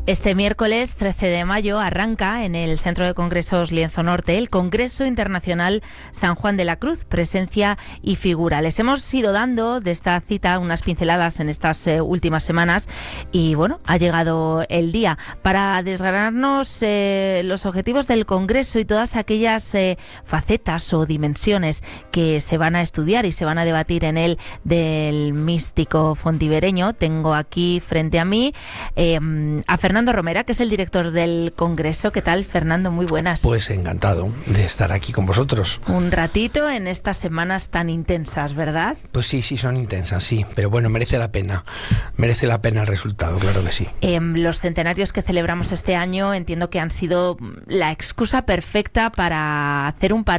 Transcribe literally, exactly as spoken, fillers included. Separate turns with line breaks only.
Este miércoles trece de mayo arranca en el Centro de Congresos Lienzo Norte el Congreso Internacional San Juan de la Cruz, presencia y figura. Les hemos ido dando de esta cita unas pinceladas en estas eh, últimas semanas y bueno, ha llegado el día para desgranarnos eh, los objetivos del Congreso y todas aquellas eh, facetas o dimensiones que se van a estudiar y se van a debatir en él del místico fontivereño. Tengo aquí frente a mí eh, a Fernando Fernando Romera, que es el director del Congreso. ¿Qué tal, Fernando? Muy buenas.
Pues encantado de estar aquí con vosotros.
Un ratito en estas semanas tan intensas, ¿verdad?
Pues sí, sí, son intensas, sí. Pero bueno, merece la pena. Merece la pena el resultado, claro que sí.
Eh, los centenarios que celebramos este año entiendo que han sido la excusa perfecta para hacer un parón